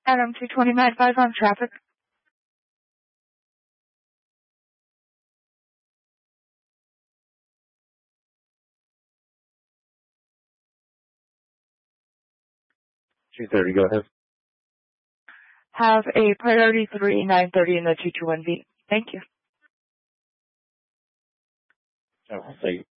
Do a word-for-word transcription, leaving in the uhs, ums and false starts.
Adam two twenty Med five on traffic. two thirty, go ahead. Have a priority three nine thirty in the two two one V. Thank you. Oh, thank you.